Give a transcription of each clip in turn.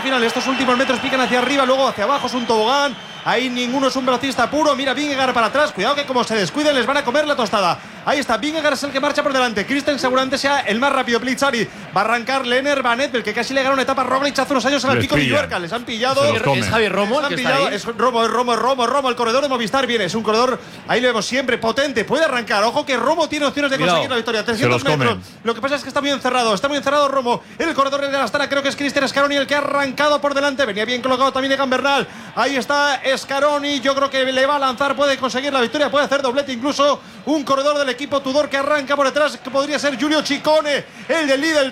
final. Estos últimos metros pican hacia arriba, luego hacia abajo, es un tobogán. Ahí ninguno es un velocista puro. Mira, Vingegaard para atrás. Cuidado que como se descuiden les van a comer la tostada. Ahí está, Vingegaard es el que marcha por delante. Christen seguramente sea el más rápido. Plizzari va a arrancar. Lennart Van Etten, que casi le ganó una etapa a Roglic hace unos años en el Pico Villuerca. Les han pillado. Es Javier Romo el que está ahí. Es Romo, el corredor de Movistar. Viene, es un corredor, ahí lo vemos siempre, potente. Puede arrancar. Ojo que Romo tiene opciones de conseguir la victoria. 300 metros. Lo que pasa es que está muy encerrado. Está muy encerrado Romo. El corredor de la Astana, creo que es Cristian Scaroni el que ha arrancado por delante. Venía bien colocado también Egan Bernal. Ahí está Scaroni. Yo creo que le va a lanzar, puede conseguir la victoria, puede hacer doblete incluso. Un corredor del equipo Tudor que arranca por detrás, que podría ser Giulio Ciccone, el del Lidl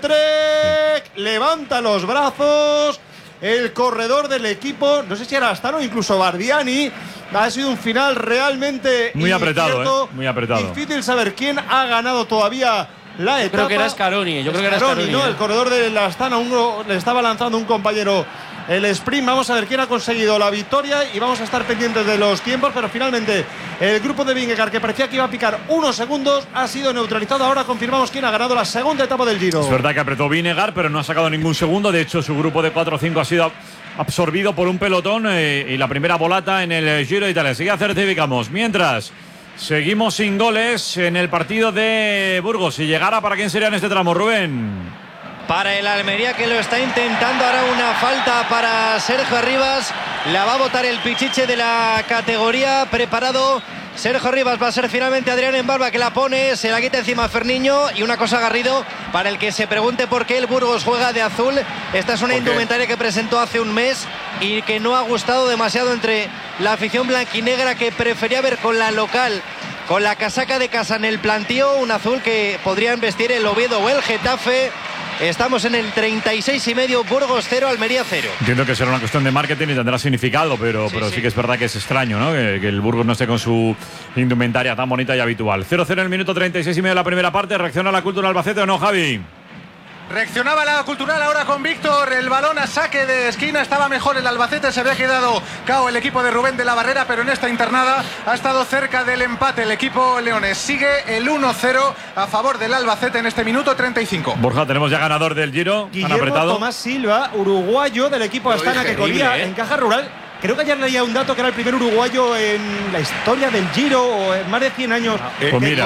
Trek. Levanta los brazos el corredor del equipo, no sé si era Astana o incluso Bardiani. Ha sido un final realmente muy apretado, muy apretado. Difícil saber quién ha ganado todavía la etapa. Creo que era Scaroni, yo creo que era Scaroni, ¿no? El corredor de la Astana, le estaba lanzando un compañero el sprint. Vamos a ver quién ha conseguido la victoria y vamos a estar pendientes de los tiempos, pero finalmente el grupo de Vingegaard, que parecía que iba a picar unos segundos, ha sido neutralizado. Ahora confirmamos quién ha ganado la segunda etapa del Giro. Es verdad que apretó Vingegaard, pero no ha sacado ningún segundo. De hecho, su grupo de 4 o 5 ha sido absorbido por un pelotón y la primera volata en el Giro de Italia. Sigue certificamos. Mientras seguimos sin goles en el partido de Burgos. Si llegara, ¿para quién sería en este tramo, Rubén? Para el Almería, que lo está intentando. Ahora una falta para Sergio Arribas. La va a botar el pichiche de la categoría. Preparado Sergio Arribas. Va a ser finalmente Adrián Embarba que la pone. Se la quita encima a Ferniño. Y una cosa, Garrido, para el que se pregunte por qué el Burgos juega de azul. Esta es una indumentaria que presentó hace un mes y que no ha gustado demasiado entre la afición blanquinegra, que prefería ver con la local, con la casaca de casa en el plantío, un azul que podrían vestir el Oviedo o el Getafe. Estamos en el 36,5, Burgos 0, Almería 0. Entiendo que será una cuestión de marketing y tendrá significado, pero sí que es verdad que es extraño, ¿no? Que el Burgos no esté con su indumentaria tan bonita y habitual. 0-0 en el minuto 36,5 de la primera parte. ¿Reacciona la Cultural Albacete o no, Javi? Reaccionaba la Cultural ahora con Víctor. El balón a saque de esquina. Estaba mejor el Albacete. Se había quedado cao el equipo de Rubén de la Barrera, pero en esta internada ha estado cerca del empate el equipo leones. Sigue el 1-0 a favor del Albacete en este minuto 35. Borja, tenemos ya ganador del Giro. Guillermo apretado. Tomás Silva, uruguayo del equipo Astana, que corría en Caja Rural. Creo que ayer leía un dato que era el primer uruguayo en la historia del Giro, o en más de 100 años. Pues mira.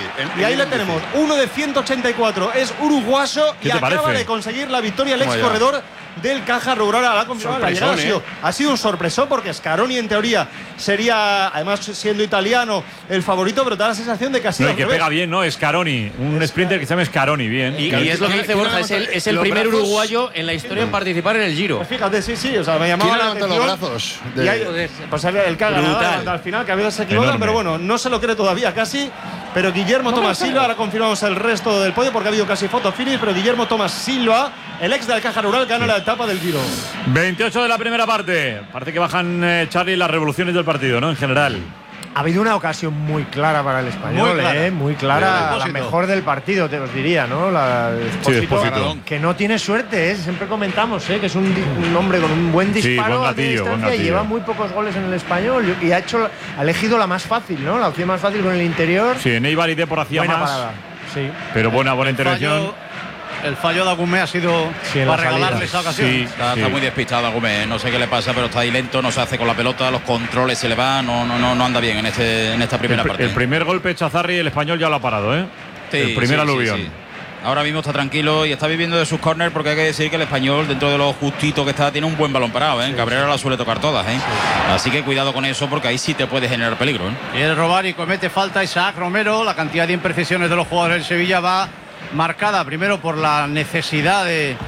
Y ahí le tenemos, uno de 184, es uruguayo y acaba parece? de conseguir la victoria el ex corredor del Caja Rural. La ha confirmado, ha sido un sorpresón, porque Scaroni en teoría sería, además siendo italiano, el favorito, pero da la sensación de que ha sido No, y que pega bien, ¿no? Scaroni, un sprinter que se llama Scaroni, bien. Y es lo que dice Borja, es el primer uruguayo en la historia en participar en el Giro. Pues fíjate, sí, o sea, me llamaba la atención. Los brazos. Y hay, pues el que ha ganado al final, que a veces se equivoca, pero bueno, no se lo cree todavía casi. Pero Guillermo Tomás Silva, ahora confirmamos el resto del podio porque ha habido casi foto finish, pero Guillermo Tomás Silva, el ex del Caja Rural, gana la etapa del Giro. 28 de la primera parte. Parece que bajan, Charlie, las revoluciones del partido, ¿no? En general. Ha habido una ocasión muy clara para el español, muy clara, la mejor del partido, te os diría, ¿no? Despósito. Que no tiene suerte, siempre comentamos, que es un hombre con un buen disparo, buen gatillo. Y lleva muy pocos goles en el español y ha elegido la más fácil, ¿no? La opción más fácil con el interior. Sí, en Eibar y Depor hacía buena más. Parada. Sí. Pero buena intervención. El fallo de Agumé ha sido para regalarle esa ocasión. Está muy despistado Agumé, no sé qué le pasa, pero está ahí lento, no se hace con la pelota, los controles se le van, no anda bien en esta primera parte. El primer golpe Chazarri, el español ya lo ha parado, ¿eh? El primer aluvión. Sí. Ahora mismo está tranquilo y está viviendo de sus corners, porque hay que decir que el español, dentro de lo justito que está, tiene un buen balón parado, ¿eh? Cabrera la suele tocar todas, ¿eh? Así que cuidado con eso, porque ahí sí te puede generar peligro, ¿eh? Quiere robar y comete falta Isaac Romero. La cantidad de imprecisiones de los jugadores del Sevilla va marcada primero por la necesidad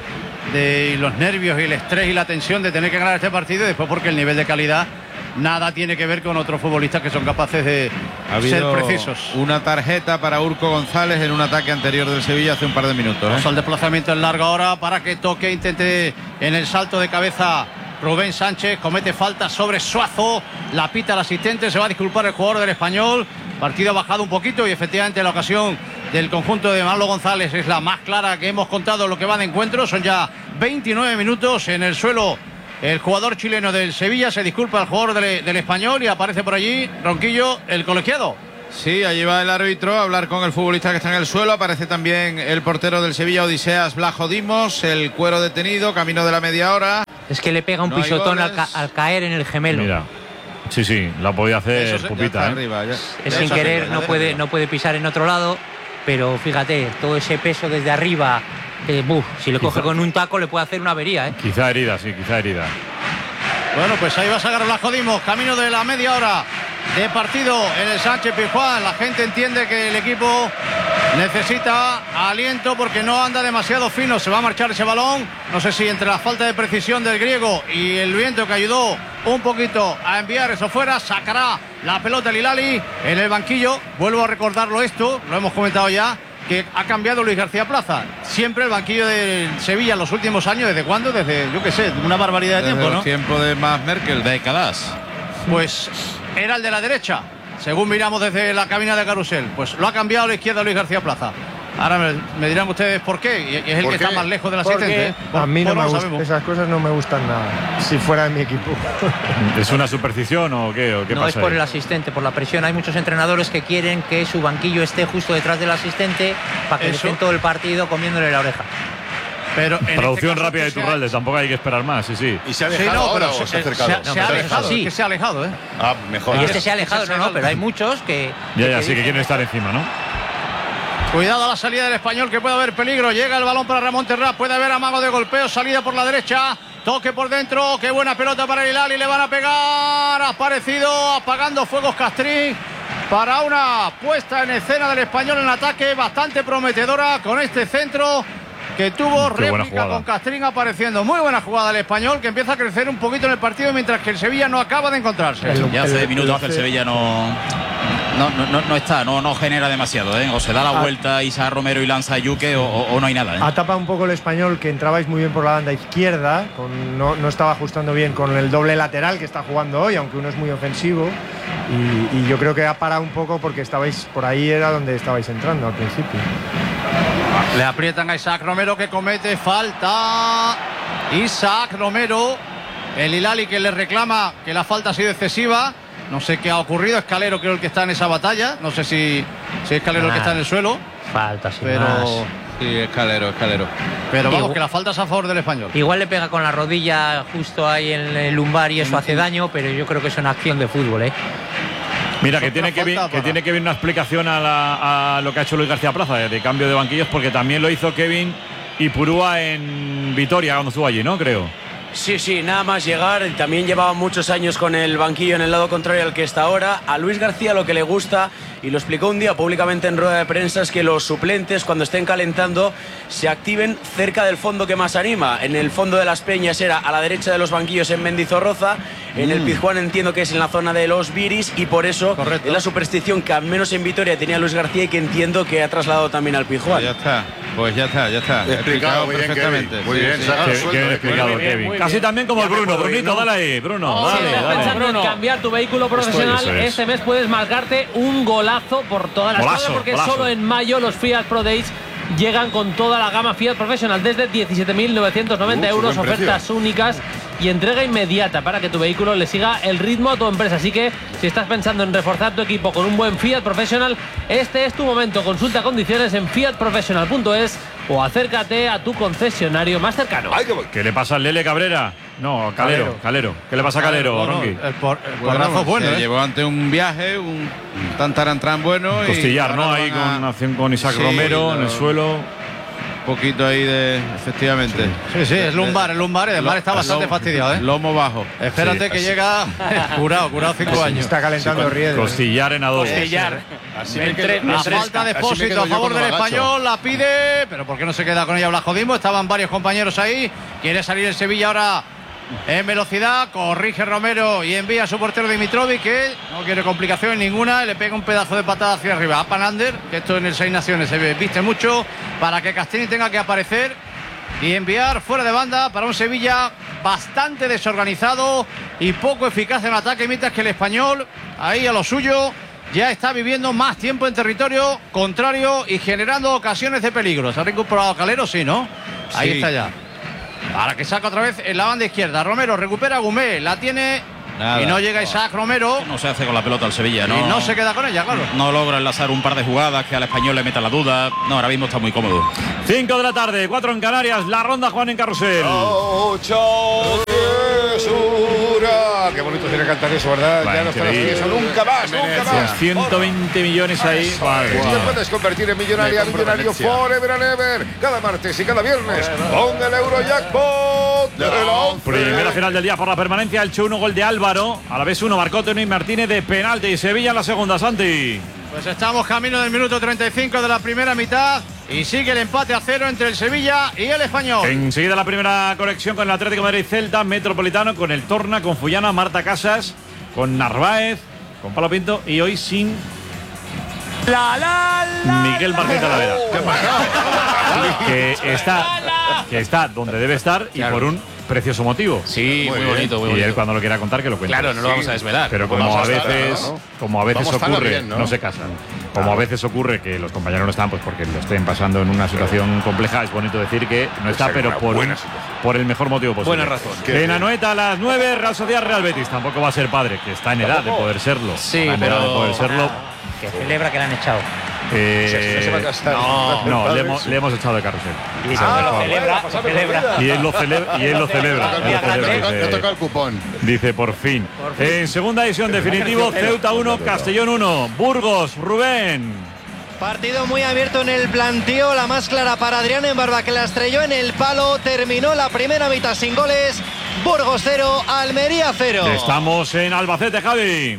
de los nervios y el estrés y la tensión de tener que ganar este partido, y después porque el nivel de calidad nada tiene que ver con otros futbolistas que son capaces de ser precisos. Una tarjeta para Urco González en un ataque anterior del Sevilla hace un par de minutos. El desplazamiento en largo ahora para que toque, intente en el salto de cabeza Rubén Sánchez, comete falta sobre Suazo, la pita el asistente, se va a disculpar el jugador del Español. Partido ha bajado un poquito y efectivamente la ocasión del conjunto de Manolo González es la más clara que hemos contado lo que va de encuentro. Son ya 29 minutos en el suelo. El jugador chileno del Sevilla se disculpa al jugador del Español y aparece por allí Ronquillo, el colegiado. Sí, allí va el árbitro a hablar con el futbolista que está en el suelo. Aparece también el portero del Sevilla, Odiseas Blajo Dimos, el cuero detenido, camino de la media hora. Es que le pega un pisotón al caer en el gemelo. Mira. Sí, la podía hacer Pupita. Es sin querer, no puede pisar en otro lado, pero fíjate, todo ese peso desde arriba, si le coge con un taco le puede hacer una avería. Quizá herida. Bueno, pues ahí va a sacar Blasco Dimos, camino de la media hora de partido en el Sánchez-Pizjuán. La gente entiende que el equipo necesita aliento porque no anda demasiado fino. Se va a marchar ese balón. No sé si entre la falta de precisión del griego y el viento que ayudó un poquito a enviar eso fuera, sacará la pelota el Hilali en el banquillo. Vuelvo a recordarlo esto, lo hemos comentado ya, que ha cambiado Luis García Plaza. Siempre el banquillo de Sevilla en los últimos años, ¿desde cuándo? Desde, yo qué sé, una barbaridad de tiempo, ¿no? Tiempo de más Merkel, décadas. Pues era el de la derecha, según miramos desde la cabina de Carrusel. Pues lo ha cambiado a la izquierda Luis García Plaza. Ahora me dirán ustedes por qué. Y es el que está más lejos del asistente. A mí no me gustan, esas cosas no me gustan nada. Si fuera de mi equipo. ¿Es una superstición o qué no pasa? Es por ahí? el asistente, por la presión. Hay muchos entrenadores que quieren que su banquillo esté justo detrás del asistente para que estén todo el partido comiéndole la oreja. Pero producción rápida de Iturralde, tampoco hay que esperar más, sí. ¿Y se ha alejado ahora o se ha acercado? Se ha alejado, sí. que se ha alejado, Ah, mejor. Y se ha alejado, pero hay muchos que... Ya, sí, que quieren estar encima, ¿no? Cuidado a la salida del Español, que puede haber peligro. Llega el balón para Ramón Terrás, puede haber amago de golpeo, salida por la derecha, toque por dentro, qué buena pelota para el Hilali, le van a pegar. Ha aparecido apagando fuegos Castrín para una puesta en escena del Español en ataque bastante prometedora con este centro que tuvo réplica con Castrín apareciendo. Muy buena jugada del Español, que empieza a crecer un poquito en el partido, mientras que el Sevilla no acaba de encontrarse. Ya hace minutos que el Sevilla no genera demasiado, o se da la vuelta Isaac Romero y lanza a Yuque o no hay nada. Ha tapado un poco el Español, que entrabais muy bien por la banda izquierda, no estaba ajustando bien con el doble lateral que está jugando hoy, aunque uno es muy ofensivo, y yo creo que ha parado un poco porque estabais por ahí, era donde estabais entrando al principio. Le aprietan a Isaac Romero, que comete falta. Isaac Romero, el Hilali, que le reclama que la falta ha sido excesiva. No sé qué ha ocurrido. Escalero creo el que está en esa batalla. No sé si Escalero el que está en el suelo. Falta, sin pero más. Sí, Escalero. Pero vamos, que la falta es a favor del Español. Igual le pega con la rodilla justo ahí en el lumbar y eso hace daño, pero yo creo que es una acción de fútbol, Mira, que tiene que ver una explicación a lo que ha hecho Luis García Plaza de cambio de banquillos, porque también lo hizo Kevin Ipurúa en Vitoria cuando estuvo allí, ¿no? Creo. Sí, nada más llegar, también llevaba muchos años con el banquillo en el lado contrario al que está ahora. A Luis García lo que le gusta, y lo explicó un día públicamente en rueda de prensa, es que los suplentes, cuando estén calentando, se activen cerca del fondo que más anima. En el fondo de las Peñas era a la derecha de los banquillos en Mendizorroza, en el Pizjuán entiendo que es en la zona de los Viris, y por eso es la superstición que al menos en Vitoria tenía Luis García y que entiendo que ha trasladado también al Pizjuán. Pues ya está. Explicado perfectamente. Muy bien, Bien explicado, Kevin. Casi también como el Bruno. Brunito, dale ahí, Bruno. Dale. Pensando en cambiar tu vehículo profesional, este mes puedes marcarte un golazo por toda la escuadra, porque solo en mayo los Fiat Pro Days llegan con toda la gama Fiat Professional desde 17.990 euros, ofertas únicas y entrega inmediata para que tu vehículo le siga el ritmo a tu empresa. Así que si estás pensando en reforzar tu equipo con un buen Fiat Professional, este es tu momento. Consulta condiciones en fiatprofessional.es o acércate a tu concesionario más cercano. ¿Qué le pasa al Lele Cabrera? No, Calero. ¿Qué le pasa a Calero, Ronqui? El cuadrazo es bueno. Se llevó ante un viaje, un tantarantran bueno. Costillar, ¿no? Ahí con Isaac Romero en el suelo. Un poquito ahí efectivamente. Sí, es lumbar, y además está bastante fastidiado, Lomo bajo. Espérate que llega curado 5 años. Está calentando riesgo. Costillar en A2. La falta de Expósito a favor del Español, la pide, pero ¿por qué no se queda con ella Blasco Dimos? Estaban varios compañeros ahí. Quiere salir el Sevilla ahora en velocidad, corrige Romero y envía a su portero Dimitrovic, que no quiere complicaciones ninguna, y le pega un pedazo de patada hacia arriba a Panander, que esto en el Seis Naciones se viste mucho, para que Castrini tenga que aparecer y enviar fuera de banda para un Sevilla bastante desorganizado y poco eficaz en ataque, mientras que el Español, ahí a lo suyo, ya está viviendo más tiempo en territorio contrario y generando ocasiones de peligro. ¿Se ha recuperado Calero? Sí, ¿no? Ahí está ya. Ahora que saca otra vez en la banda izquierda. Romero recupera a Gumé, la tiene. Nada. Y no llega Isaac Romero. No se hace con la pelota al Sevilla, ¿no? Y no se queda con ella, claro. No logra enlazar un par de jugadas que al Español le meta la duda. No, ahora mismo está muy cómodo. 5 de la tarde, 4 en Canarias. La ronda Juan en Carrusel. viene a cantar eso, ¿verdad? Ya no está eso. Nunca más, nunca más. 120 millones ahí. Te puedes convertir en millonario forever and ever. Cada martes y cada viernes con el Eurojackpot de la 11. Primera final del día por la permanencia. El 1 gol de Álvaro. A la vez 1 marcó Tony Martínez de penalti. Y Sevilla en la segunda, Santi. Pues estamos camino del minuto 35 de la primera mitad y sigue el empate a 0 entre el Sevilla y el Español. Enseguida la primera conexión con el Atlético de Madrid Celta, Metropolitano, con el Torna, con Fullana, Marta Casas, con Narváez, con Pablo Pinto y hoy sin Miguel Martín Talavera. Que está donde debe estar y por un precioso motivo. Sí, muy bonito, muy bonito. Y él cuando lo quiera contar que lo cuente. Claro, no lo vamos a desvelar. Pero como a veces ocurre, no se casan. Como a veces ocurre que los compañeros no están, pues porque lo estén pasando en una situación compleja, es bonito decir que no está, pero por el mejor motivo posible. Buena razón. En Anoeta a las 9, Real Sociedad Real Betis. Tampoco va a ser padre, que está en edad de poder serlo. Sí, pero de poder serlo. Que celebra que le han echado. No, le hemos echado de carrusel. Y celebra. Y él lo celebra. No toca el cupón. Dice por fin. En segunda edición definitivo, Ceuta 1, Castellón 1. Burgos, Rubén. Partido muy abierto en el planteo, la más clara para Adrián Embarba, que la estrelló en el palo. Terminó la primera mitad sin goles. Burgos 0, Almería 0. Estamos en Albacete, Javi.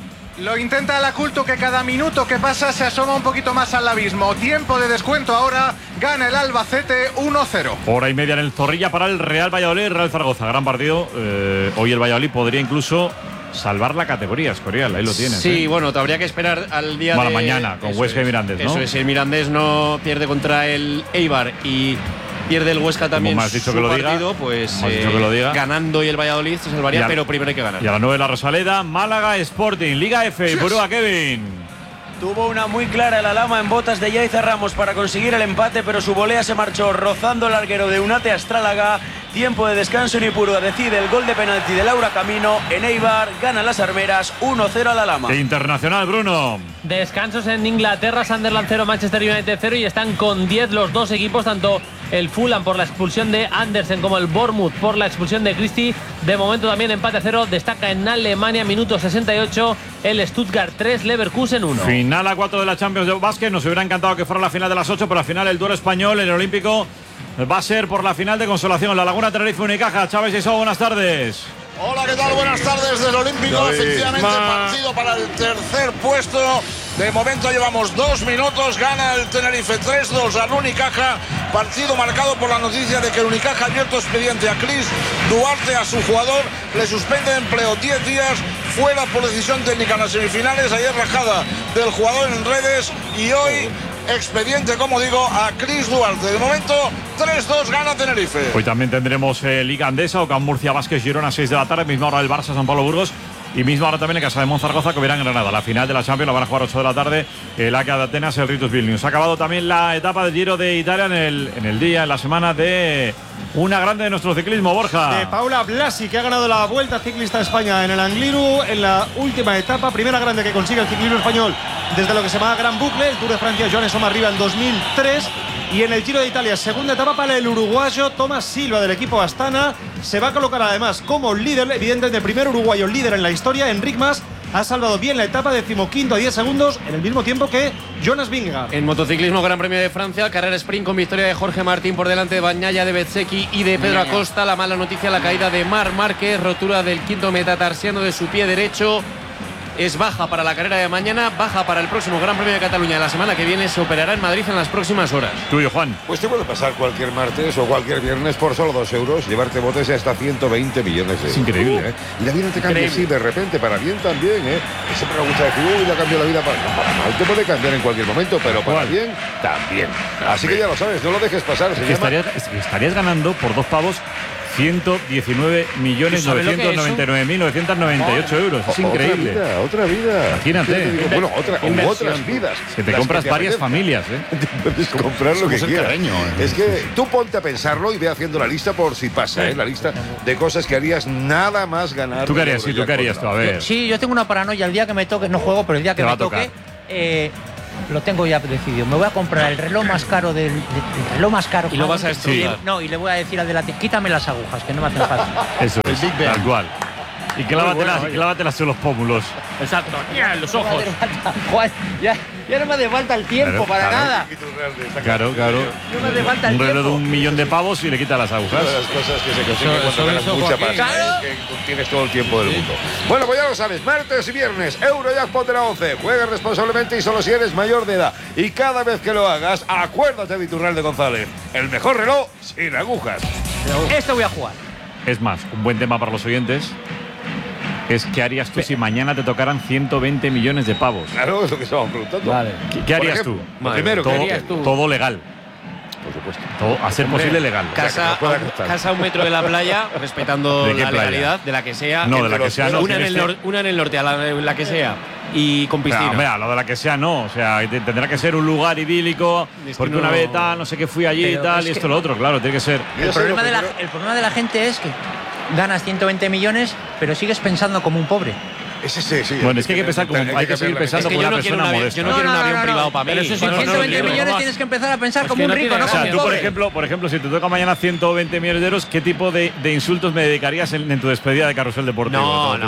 Lo intenta el Aculto, que cada minuto que pasa se asoma un poquito más al abismo. Tiempo de descuento ahora, gana el Albacete 1-0. Hora y media en el Zorrilla para el Real Valladolid, Real Zaragoza. Gran partido. Hoy el Valladolid podría incluso salvar la categoría, Escorial. Ahí lo tienes. Sí, bueno, te habría que esperar al día de mañana con Huesca y Mirandés, ¿no? Eso es, el Mirandés no pierde contra el Eibar y pierde el Huesca también su partido, pues ganando y el Valladolid se salvaría, pero primero hay que ganar. Y a la 9 la Rosaleda, Málaga Sporting, Liga F, Burúa, Kevin. Tuvo una muy clara el Alhama en botas de Yaiza Ramos para conseguir el empate, pero su volea se marchó rozando el larguero de Unate Astrálaga. Tiempo de descanso en Ipurúa decide el gol de penalti de Laura Camino. En Eibar ganan las armeras 1-0 al Alhama. Internacional, Bruno. Descansos en Inglaterra, Sunderland 0, Manchester United 0 y están con 10 los dos equipos, tanto el Fulham por la expulsión de Andersen como el Bournemouth por la expulsión de Christie. De momento también empate a 0, destaca en Alemania, minuto 68, el Stuttgart 3, Leverkusen 1. Final a 4 de la Champions de básquet, nos hubiera encantado que fuera la final de las 8, pero al final el duelo español en el Olímpico va a ser por la final de consolación. La Laguna Tenerife Unicaja. Chávez y Só, buenas tardes. Hola, ¿qué tal? Buenas tardes del Olímpico. Efectivamente, partido para el tercer puesto. De momento llevamos 2 minutos. Gana el Tenerife 3-2 al Unicaja. Partido marcado por la noticia de que el Unicaja ha abierto expediente a Chris Duarte, a su jugador. Le suspende empleo 10 días. Fuera por decisión técnica en las semifinales. Ayer rajada del jugador en redes. Y hoy expediente, como digo, a Chris Duarte. De momento 3-2 gana Tenerife. Hoy también tendremos Liga Andesa, Ocam Murcia, Vázquez, Girona, 6 de la tarde. Misma hora el Barça, San Pablo, Burgos. Y misma hora también en Casa de Monzaragoza, que verán Granada. La final de la Champions la van a jugar 8 de la tarde. El AK de Atenas, el Ritus Vilnius. Ha acabado también la etapa del Giro de Italia en la semana de una grande de nuestro ciclismo, Borja. De Paula Blasi, que ha ganado la Vuelta Ciclista a España en el Angliru en la última etapa. Primera grande que consigue el ciclismo español desde lo que se llama Gran Bucle. El Tour de Francia, Joan Soma arriba en 2003. Y en el Giro de Italia, segunda etapa para el uruguayo Tomás Silva del equipo Astana. Se va a colocar además como líder, evidentemente el primer uruguayo líder en la historia. Enric Mas ha salvado bien la etapa, 15º a 10 segundos, en el mismo tiempo que Jonas Vingegaard. En motociclismo, Gran Premio de Francia, carrera sprint con victoria de Jorge Martín por delante de Bagnaia, de Bezzecchi y de Pedro Acosta. La mala noticia, la caída de Marc Márquez, rotura del quinto metatarsiano de su pie derecho. Es baja para la carrera de mañana, baja para el próximo Gran Premio de Cataluña. La semana que viene se operará en Madrid en las próximas horas. Tuyo, Juan. Pues te puede pasar cualquier martes o cualquier viernes por solo 2 euros, llevarte botes de hasta 120 millones de euros. Es increíble, ¿eh? Y la vida te cambia así de repente, para bien también, ¿eh? Siempre me gusta decir, ya cambió la vida para mal. Te puede cambiar en cualquier momento, pero para bien también. Así que ya lo sabes, no lo dejes pasar. Estarías ganando por 2 pavos 119.999.998 euros. Es increíble. Otra vida. Imagínate. Bueno, otras vidas. Que te compras varias familias, ¿eh? Te puedes comprar lo que quieras. Es que tú ponte a pensarlo y ve haciendo la lista por si pasa, ¿eh? La lista de cosas que harías nada más ganar. ¿Tú qué harías? Sí, tú qué harías tú, a ver. Sí, yo tengo una paranoia. El día que me toque, no juego, pero el día que me toque, lo tengo ya decidido. Me voy a comprar el reloj más caro el reloj más caro. Y lo vas a estudiar. No, y le voy a decir al delante, quítame las agujas, que no me hacen falta. Eso es, tal cual. Y clávatelas en los pómulos. Exacto, en los ojos. Ya no me hace falta el tiempo para nada. Claro. No me hace falta el Un reloj de tiempo. 1 millón de pavos y le quita las agujas. Una de las cosas que se consiguen cuando ganas mucha pasta, que tienes todo el tiempo del mundo. Bueno, pues ya lo sabes, martes y viernes, Eurojackpot de la 11. Juega responsablemente y solo si eres mayor de edad. Y cada vez que lo hagas, acuérdate de Iturralde González. El mejor reloj sin agujas. Esto voy a jugar. Es más, un buen tema para los oyentes es ¿qué harías tú si mañana te tocaran 120 millones de pavos? Claro, es lo que estábamos preguntando. Vale. ¿Qué harías tú? Primero, todo, ¿qué harías tú? Todo legal. Por supuesto. Todo, a ser posible legal. Casa a 1 metro de la playa, respetando ¿De qué la playa? legalidad, de la que sea. No, de la que sea no. Una en el norte, la que sea. Y con piscina. Pero, mira, lo de la que sea no. O sea, tendrá que ser un lugar idílico, porque una vez tal, no sé qué fui allí y tal, y esto lo otro. Claro, tiene que ser. El problema de la gente es que ganas 120 millones, pero sigues pensando como un pobre. Sí. Bueno, es que hay que pensar como hay que seguir pensando como una persona modesta. Yo no quiero un avión privado para mí. Pero si son 120 millones tienes que empezar a pensar como un rico, no o sea, como tú, un pobre. por ejemplo, si te toca mañana 120 millones de euros, ¿qué tipo de insultos me dedicarías en tu despedida de Carrusel Deportivo?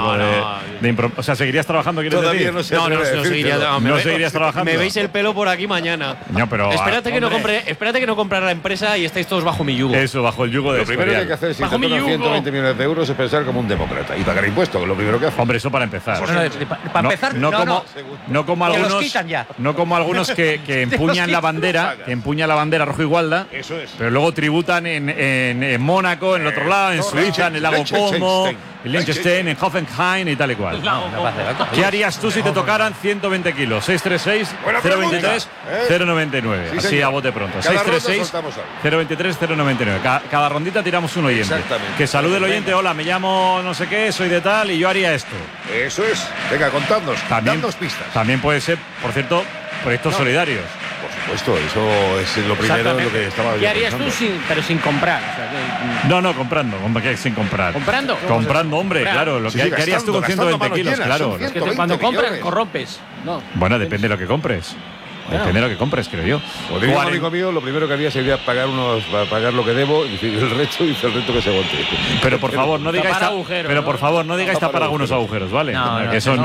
O sea, ¿seguirías trabajando? Todavía no sé. No seguirías trabajando. Me veis el pelo por aquí mañana. No, pero espérate que no compre la empresa y estáis todos bajo mi yugo. Eso, bajo el yugo de Lo primero que hay que hacer si te tocan 120 millones de euros es pensar como un demócrata y pagar impuestos, lo primero que hace. Hombre, eso para empezar. Para empezar, no como que algunos, los quitan ya. no como algunos que empuñan la bandera, rojo y gualda, eso es. pero luego tributan en Mónaco, en el otro lado, en Suiza, en el lago Como, en Liechtenstein, en Hoffenheim y tal y cual. ¿Qué harías tú si te tocaran 120 kilos? 636 023 099. Sí, así señor. a bote pronto. Cada 636 023 099. Cada rondita tiramos un oyente. Exactamente. Que salude el oyente. Hola, me llamo no sé qué, soy de tal y yo haría esto. Eso es. Venga, contadnos. Dadnos pistas. También puede ser, por cierto, proyectos solidarios. Por supuesto, eso es lo primero lo que estaba ¿Qué harías tú pero sin comprar? O sea, No, comprando. ¿Qué sin comprar? ¿Comprando? Comprando, hombre, claro. Lo que harías tú con 120 kilos, claro. Es que cuando compras, corrompes. No. Bueno, depende de lo que compres. Depende de lo que compres, creo yo. Como diría un amigo mío, lo primero que haría sería pagar lo que debo y el resto dice el resto que se aguante. Pero por favor, no digáis tapar algunos agujeros, ¿vale? Eso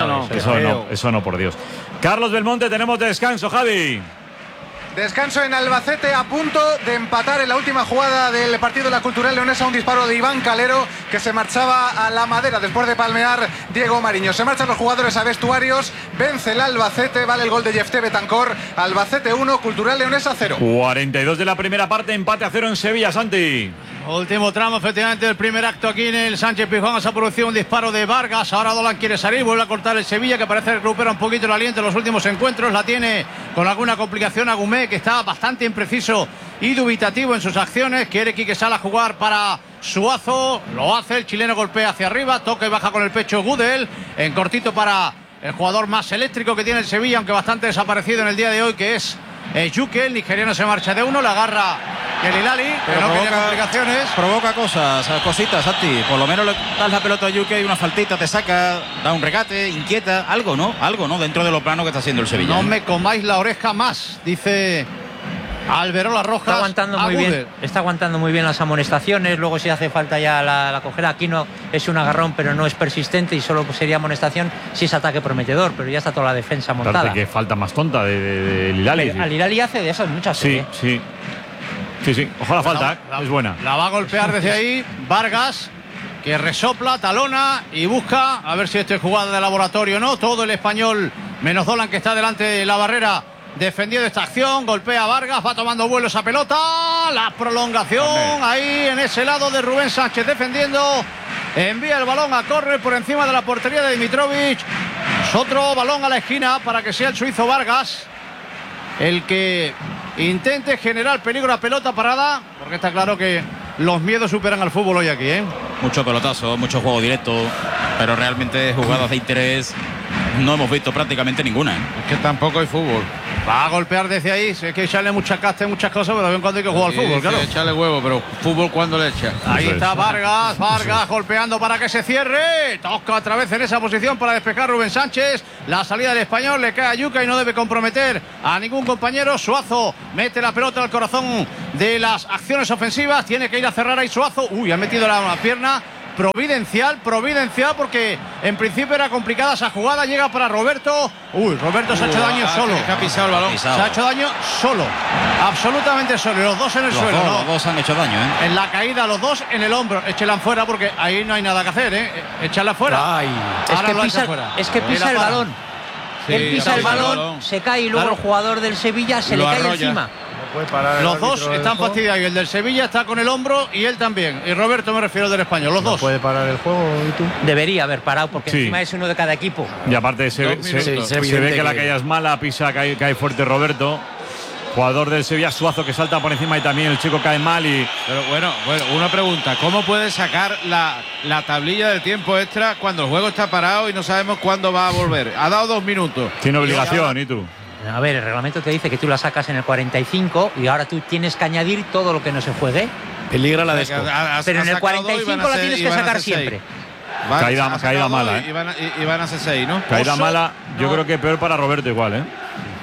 no, por Dios. Carlos Belmonte, tenemos descanso, Javi. Descanso en Albacete, a punto de empatar en la última jugada del partido de la Cultural Leonesa, un disparo de Iván Calero que se marchaba a la madera después de palmear Diego Mariño. Se marchan los jugadores a vestuarios, vence el Albacete, vale el gol de Jefté Betancor. Albacete 1, Cultural Leonesa 0. 42 de la primera parte, empate a 0 en Sevilla, Santi. Último tramo, efectivamente, del primer acto aquí en el Sánchez Pizjuán. Se ha producido un disparo de Vargas. Ahora Dolan quiere salir, vuelve a cortar el Sevilla, que parece que recupera un poquito el aliento en los últimos encuentros. La tiene con alguna complicación Agumé, que está bastante impreciso y dubitativo en sus acciones. Quiere Quique Sala jugar para Suazo. Lo hace, el chileno golpea hacia arriba, toca y baja con el pecho Gudel. En cortito para el jugador más eléctrico que tiene el Sevilla, aunque bastante desaparecido en el día de hoy, que es Yuke. El nigeriano se marcha de uno, la agarra el Hilali, que no quería complicaciones. Provoca cositas, Santi. Por lo menos le das la pelota a Yuke y una faltita te saca, da un regate, inquieta, algo, ¿no? Dentro de lo plano que está haciendo el Sevilla. No me comáis la oreja más, dice Alberola Rojas. Está aguantando muy bien las amonestaciones. Luego si hace falta ya la cogera. Aquí no es un agarrón, pero no es persistente y solo sería amonestación si es ataque prometedor, pero ya está toda la defensa montada. Parece que falta más tonta de Hilali. Al Hilali hace de esas muchas. Sí. Ojalá falta, es buena. La va a golpear desde ahí Vargas, que resopla, talona y busca a ver si esto es jugada de laboratorio o no. Todo el español, menos Dolan, que está delante de la barrera, defendiendo esta acción. Golpea a Vargas, va tomando vuelo esa pelota. La prolongación ahí en ese lado de Rubén Sánchez defendiendo. Envía el balón a córner por encima de la portería de Dimitrovic. Es otro balón a la esquina para que sea el suizo Vargas el que intente generar peligro a pelota parada, porque está claro que los miedos superan al fútbol hoy aquí, ¿eh? Mucho pelotazo, mucho juego directo, pero realmente jugadas de interés no hemos visto prácticamente ninguna, ¿eh? Es que tampoco hay fútbol. Va a golpear desde ahí, sé que echarle mucha casta y muchas cosas, pero de vez en cuando hay que jugar al fútbol, claro. Echarle huevo, pero fútbol cuando le echa. Ahí está Vargas golpeando para que se cierre. Toca otra vez en esa posición para despejar Rubén Sánchez. La salida del español le cae a Yuca y no debe comprometer a ningún compañero. Suazo mete la pelota al corazón de las acciones ofensivas. Tiene que ir a cerrar ahí Suazo. Uy, ha metido la pierna providencial, porque en principio era complicada esa jugada. Llega para Roberto. Roberto se ha hecho daño solo. Ha pisado el balón. Se ha hecho daño solo, absolutamente solo. Y los dos en el suelo. Los dos han hecho daño, ¿eh? En la caída, los dos en el hombro. Échela fuera porque ahí no hay nada que hacer, ¿eh? Échala fuera. Ay. Es que pisa el balón. Sí, él pisa el balón, se cae y luego el jugador del Sevilla se le cae encima. Los dos están fastidiados. Y el del Sevilla está con el hombro y él también. Y Roberto, me refiero del Español, los dos. ¿Puede parar el juego y tú? Debería haber parado porque encima es uno de cada equipo. Y aparte se ve que la caída es mala, pisa, cae fuerte Roberto. Jugador del Sevilla, Suazo, que salta por encima y también el chico cae mal. Pero bueno, una pregunta. ¿Cómo puede sacar la tablilla del tiempo extra cuando el juego está parado y no sabemos cuándo va a volver? Ha dado 2 minutos. Tiene obligación, ¿y tú? A ver, el reglamento te dice que tú la sacas en el 45 y ahora tú tienes que añadir todo lo que no se juegue. Peligra la desco. Pero en el 45 la tienes que sacar siempre. Caída mala, Y van a ser 6, ¿no? Caída mala, yo creo que peor para Roberto igual, ¿eh?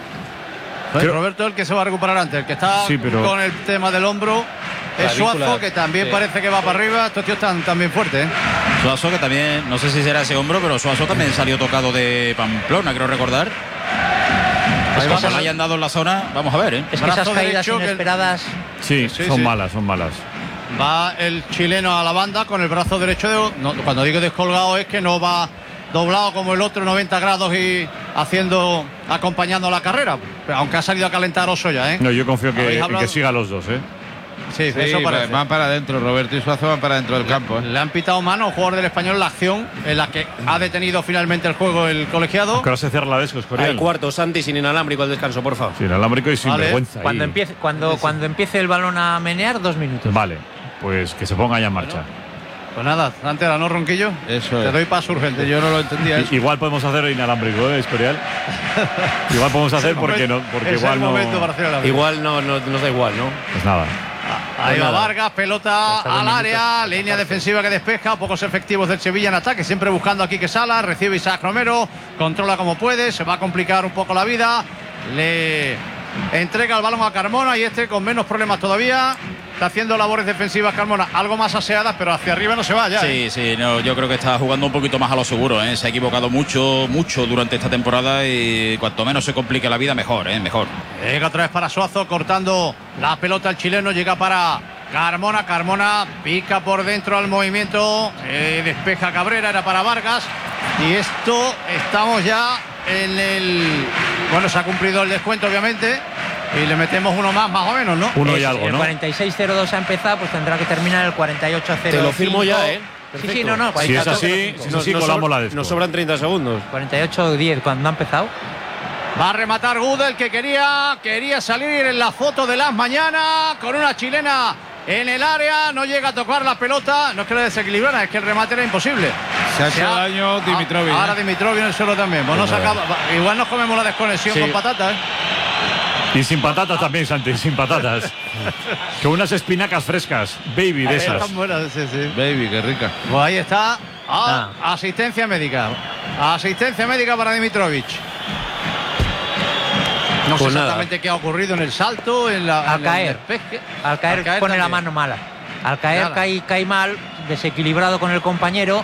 Roberto es el que se va a recuperar antes. El que está con el tema del hombro es Suazo, que también parece que va para arriba. Estos tíos están también fuertes, ¿eh? Suazo, que también, no sé si será ese hombro, pero Suazo también salió tocado de Pamplona, creo recordar. Cuando lo hayan dado en la zona, vamos a ver, ¿eh? Es que esas caídas inesperadas. Son malas. Va el chileno a la banda con el brazo derecho. Cuando digo descolgado es que no va doblado como el otro 90 grados y acompañando la carrera. Pero aunque ha salido a calentar Osoya, ¿eh? No, yo confío que siga los dos, ¿eh? Sí, eso parece. Van para adentro, Roberto y Suazo van para adentro del campo. Le han pitado mano al jugador del Español la acción en la que ha detenido finalmente el juego el colegiado. Aunque ahora se cierra la desco, Al cuarto, Santi, sin inalámbrico al descanso, por favor. Sin inalámbrico y sin vergüenza. Cuando empiece el balón a menear, 2 minutos. Vale, pues que se ponga ya en marcha. Pues nada, antes era, ¿no, Ronquillo? Eso Te doy paso urgente, yo no lo entendía. Igual podemos hacer inalámbrico, Escorial. Igual podemos hacer porque igual no. Igual no nos da igual, ¿no? Pues nada. Ahí va Vargas, pelota al área, línea defensiva que despeja, pocos efectivos del Sevilla en ataque, siempre buscando aquí que Sala, recibe Isaac Romero, controla como puede, se va a complicar un poco la vida, le entrega el balón a Carmona y con menos problemas todavía. Está haciendo labores defensivas Carmona, algo más aseadas, pero hacia arriba no se va ya. Sí, no, yo creo que está jugando un poquito más a lo seguro, ¿eh? Se ha equivocado mucho durante esta temporada y cuanto menos se complique la vida, mejor, mejor. Llega otra vez para Suazo, cortando la pelota el chileno, llega para Carmona pica por dentro al movimiento, despeja Cabrera, era para Vargas. Y esto, estamos ya en el... Bueno, se ha cumplido el descuento, obviamente. Y le metemos uno más o menos, ¿no? Uno y algo, ¿no? El 46-02 ha empezado, pues tendrá que terminar el 48-05. Te lo firmo ya, ¿eh? Perfecto. Sí, no. Si es así, colamos la desco. Nos sobran 30 segundos. 48-10 cuando ha empezado. Va a rematar Gudel, que quería salir en la foto de las mañanas con una chilena en el área. No llega a tocar la pelota. No es que la desequilibrara, es que el remate era imposible. Se ha hecho daño Dimitrovic. Ahora Dimitrovic en el suelo también. Bueno, igual nos comemos la desconexión con patatas, ¿eh? Y sin patatas también, Santi, sin patatas. Con unas espinacas frescas, baby, de esas. Están buenas, sí. Baby, qué rica. Pues ahí está. Asistencia médica. Asistencia médica para Dimitrovic. No sé exactamente qué ha ocurrido en el salto, al caer pone también la mano mala. Al caer cae mal, desequilibrado con el compañero.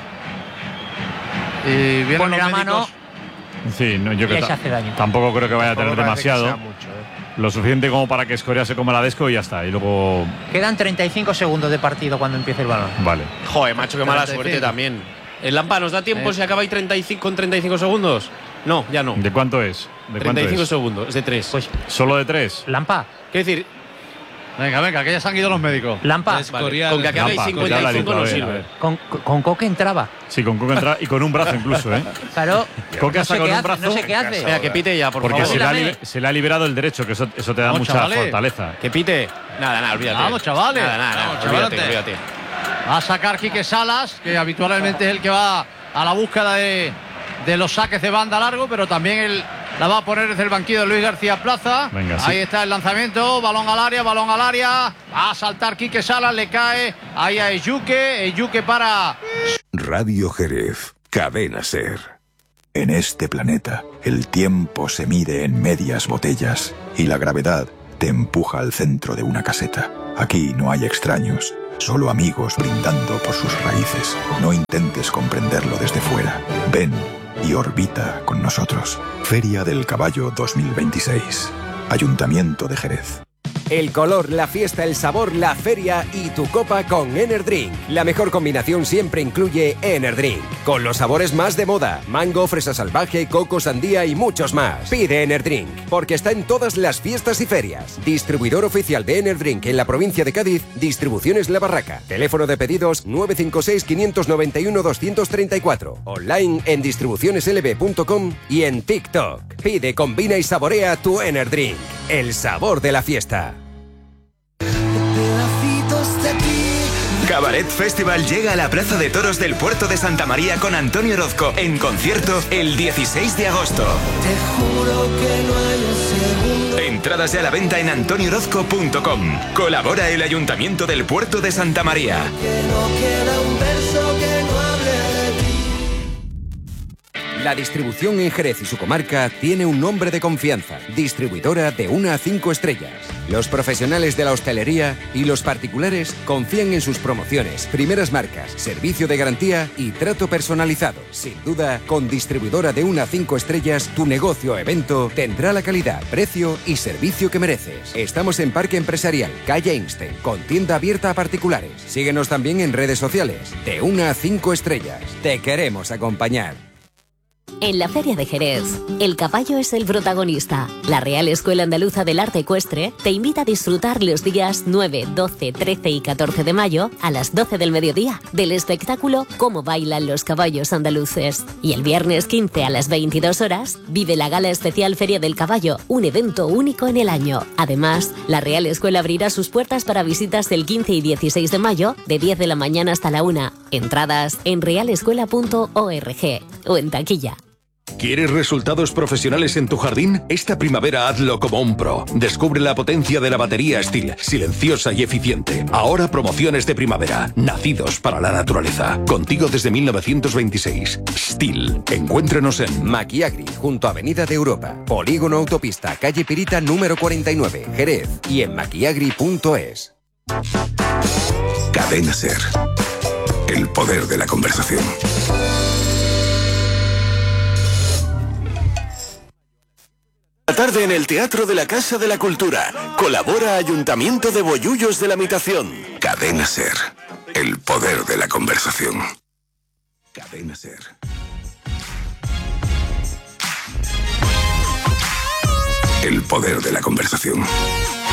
Y pone la mano. Sí, no, yo creo que tampoco creo que vaya a tener demasiado. Lo suficiente como para que Escoria se coma la desco y ya está. Y luego. Quedan 35 segundos de partido cuando empiece el balón. Vale. Joder, macho, qué mala suerte también. ¿El Lampa nos da tiempo si acaba ahí 35 segundos? No, ya no. ¿De cuánto es? ¿De 35 segundos, es de 3. Pues, ¿solo de 3? Lampa. Quiero decir. Venga, que ya se han ido los médicos. Lampa. Vale. Con que acabe 55 no sirve. Con Coque entraba. Sí, con Coque entraba y con un brazo incluso, ¿eh? Claro. Coque hasta con un brazo. No sé qué hace. Venga, que pite ya, por favor. Porque se le ha liberado el derecho, que eso te da mucha fortaleza. Que pite. Nada, olvídate. Vamos, chavales. Nada, olvídate. Va a sacar Quique Salas, que habitualmente es el que va a la búsqueda de los saques de banda largo, pero también la va a poner desde el banquillo de Luis García Plaza. Venga, ahí está el lanzamiento, balón al área. Va a saltar Quique Salas, le cae ahí a Eyuque para... Radio Jerez, Cadena Ser. En este planeta, el tiempo se mide en medias botellas y la gravedad te empuja al centro de una caseta. Aquí no hay extraños, solo amigos brindando por sus raíces. No intentes comprenderlo desde fuera. Ven y orbita con nosotros. Feria del Caballo 2026. Ayuntamiento de Jerez. El color, la fiesta, el sabor, la feria y tu copa con Enerdrink. La mejor combinación siempre incluye Enerdrink. Con los sabores más de moda: mango, fresa salvaje, coco, sandía y muchos más. Pide Enerdrink, porque está en todas las fiestas y ferias. Distribuidor oficial de Enerdrink en la provincia de Cádiz, Distribuciones La Barraca. Teléfono de pedidos 956-591-234. Online en distribucioneslb.com y en TikTok. Pide, combina y saborea tu Enerdrink. El sabor de la fiesta. Cabaret Festival llega a la Plaza de Toros del Puerto de Santa María con Antonio Orozco en concierto el 16 de agosto. Te juro que no hay un segundo. Entradas ya a la venta en antoniorozco.com. Colabora el Ayuntamiento del Puerto de Santa María. Que no queda un verso que no hable de ti. La distribución en Jerez y su comarca tiene un nombre de confianza. Distribuidora de 1 a 5 estrellas. Los profesionales de la hostelería y los particulares confían en sus promociones, primeras marcas, servicio de garantía y trato personalizado. Sin duda, con distribuidora de 1 a 5 estrellas, tu negocio o evento tendrá la calidad, precio y servicio que mereces. Estamos en Parque Empresarial, calle Einstein, con tienda abierta a particulares. Síguenos también en redes sociales. De 1 a 5 estrellas. Te queremos acompañar. En la Feria de Jerez, el caballo es el protagonista. La Real Escuela Andaluza del Arte Ecuestre te invita a disfrutar los días 9, 12, 13 y 14 de mayo a las 12 del mediodía del espectáculo Cómo bailan los caballos andaluces. Y el viernes 15 a las 22 horas vive la Gala Especial Feria del Caballo, un evento único en el año. Además, la Real Escuela abrirá sus puertas para visitas el 15 y 16 de mayo de 10 de la mañana hasta la 1. Entradas en realescuela.org o en taquilla. ¿Quieres resultados profesionales en tu jardín? Esta primavera hazlo como un pro. Descubre la potencia de la batería Stihl, silenciosa y eficiente. Ahora promociones de primavera, nacidos para la naturaleza. Contigo desde 1926. Stihl. Encuéntranos en Maquiagri, junto a Avenida de Europa. Polígono Autopista, calle Pirita número 49, Jerez. Y en maquiagri.es. Cadena SER. El poder de la conversación. La tarde en el Teatro de la Casa de la Cultura. Colabora Ayuntamiento de Bollullos de la Mitación. Cadena SER. El poder de la conversación. Cadena SER. El poder de la conversación.